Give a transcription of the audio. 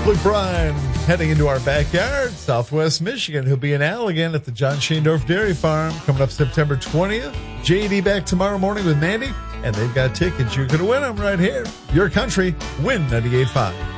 Luke Bryan heading into our backyard, Southwest Michigan. He'll be in Allegan at the John Shaendorf Dairy Farm coming up September 20th. JD back tomorrow morning with Mandy, and they've got tickets. You're going to win them right here. Your country, Win 98.5.